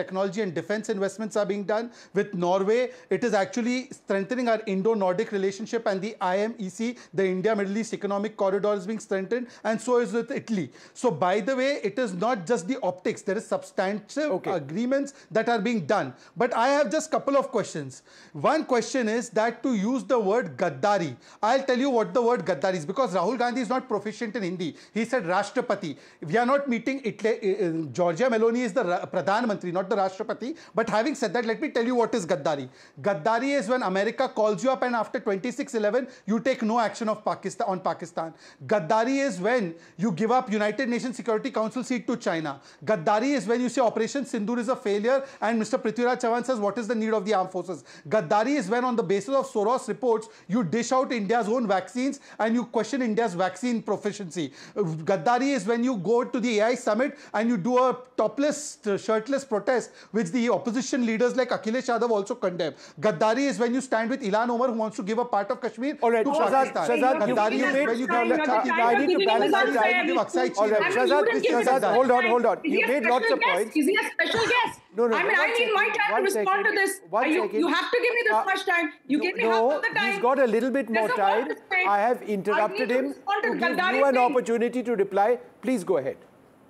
technology and defense investments are being done. With Norway, it is actually strengthening our Indo-Nordic relationship, and the IMEC, the India-Middle East Economic Corridor, is being strengthened, and so is with Italy. So by the way, it is not just the optics. There is substantive agreements that are being done. But I have just a couple of questions. One question is that to use the word Gaddari, I'll tell you what the word Gaddari is, because Rahul Gandhi is not proficient in Hindi. He said Rashtrapati. We are not meeting Italy. Giorgia Meloni is the Pradhan Mantri, not the Rashtrapati. But having said that, let me tell you what is Gaddari. Gaddari is when America calls you up and after 26/11, you take no action on Pakistan. Gaddari is when you give up United Nations Security Council seat to China. Gaddari is when you say Operation Sindoor is a failure and Mr. Prithviraj Chavan says what is the need of the armed forces. Gaddari is when on the basis of Soros reports, you dish out India's own vaccines and you question India's vaccine proficiency. Gaddari is when you go to the AI summit and you do a topless, shirtless protest, which the opposition leaders like Akhilesh Yadav also condemn. Gaddari is when you stand with Ilan Omar, who wants to give a part of Kashmir to Pakistan. Gaddari is when you I need to balance the time. All right, Shahzad, hold on. You made lots of points. Is he a special guest? No. I need my time to respond to this. You have to give me this much time. You give me half of the time. He's got a little bit more time. I have interrupted him to give you an opportunity to reply. Please go ahead.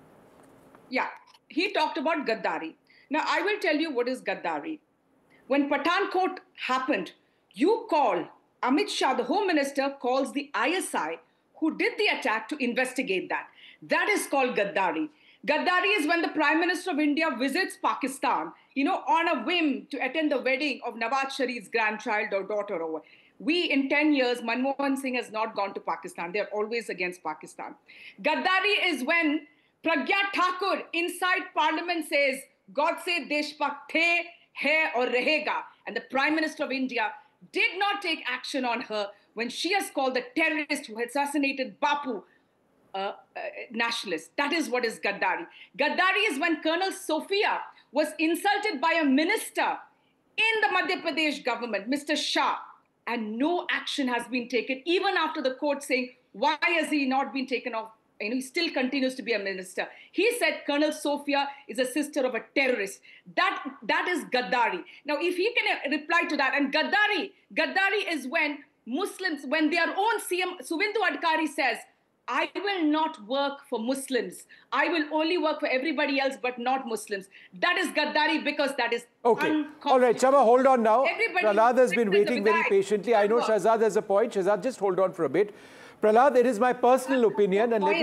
Yeah, he talked about Gaddari. Now, I will tell you what is Gaddari. When Pathankot happened, you call, Amit Shah, the Home Minister, calls the ISI who did the attack to investigate that. That is called Gaddari. Gaddari is when the Prime Minister of India visits Pakistan, on a whim to attend the wedding of Nawaz Sharif's grandchild or daughter. We, in 10 years, Manmohan Singh has not gone to Pakistan. They're always against Pakistan. Gaddari is when Pragya Thakur inside Parliament says, God se Deshbhakt the, hai aur rahega. And the Prime Minister of India did not take action on her when she has called the terrorist who assassinated Bapu nationalist. That is what is Gaddari. Gaddari is when Colonel Sophia was insulted by a minister in the Madhya Pradesh government, Mr. Shah, and no action has been taken, even after the court saying, why has he not been taken off? He still continues to be a minister. He said Colonel Sophia is a sister of a terrorist. That is Gaddari. Now, if he can reply to that, and Gaddari is when Muslims, when their own CM, Suvendu Adhikari says, I will not work for Muslims. I will only work for everybody else, but not Muslims. That is Gaddari, because that is okay. All right, Shama, hold on now. Prahlad has been waiting very patiently. I know Shahzad has a point. Shahzad, just hold on for a bit. Prahlad, it is my personal opinion, and let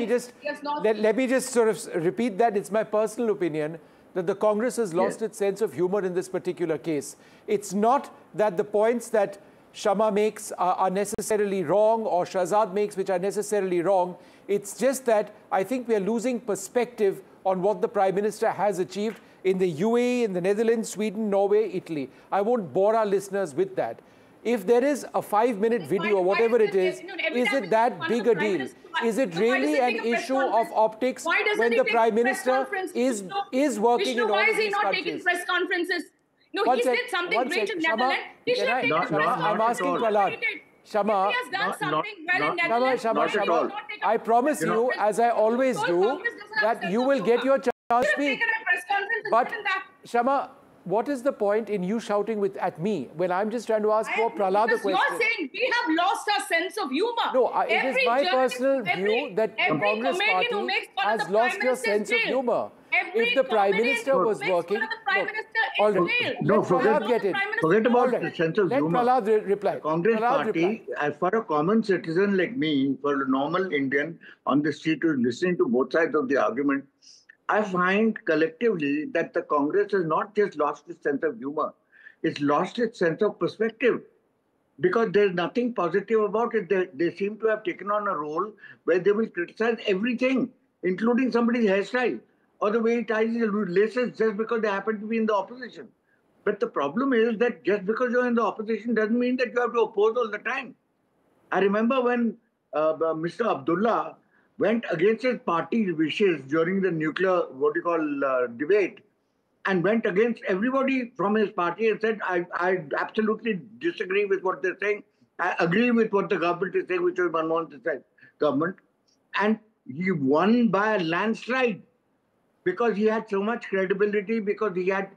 me just sort of repeat that. It's my personal opinion that the Congress has lost its sense of humor in this particular case. It's not that the points that Shama makes are necessarily wrong, or Shahzad makes which are necessarily wrong. It's just that I think we are losing perspective on what the Prime Minister has achieved in the UAE, in the Netherlands, Sweden, Norway, Italy. I won't bore our listeners with that. If there is a 5-minute video or whatever it is it that big a deal? Is it really an issue of optics when the Prime Minister is working in all of these countries? Why is he not taking press conferences? No, he did something great in Netherlands. He should have taken a press conference. I'm asking Prahlad. Shama, he has done something well in Netherlands. Shama, I promise you, as I always do, that you will get your chance to speak. But Shama, what is the point in you shouting at me when I'm just trying to ask for Prahlad a question? You're saying we have lost our sense of humor. No, it is my personal view that the Congress Party has lost your sense of humor. If the Prime Minister was working, forget about the sense of humor. Let Prahlad reply. The Congress Party, as for a common citizen like me, for a normal Indian on the street who is listening to both sides of the argument, I find collectively that the Congress has not just lost its sense of humor, it's lost its sense of perspective. Because there's nothing positive about it. They seem to have taken on a role where they will criticize everything, including somebody's hairstyle or the way he ties his laces just because they happen to be in the opposition. But the problem is that just because you're in the opposition doesn't mean that you have to oppose all the time. I remember when Mr. Abdullah went against his party's wishes during the nuclear, debate, and went against everybody from his party and said, I absolutely disagree with what they're saying. I agree with what the government is saying, which was Manmohan Singh's government. And he won by a landslide because he had so much credibility, because he had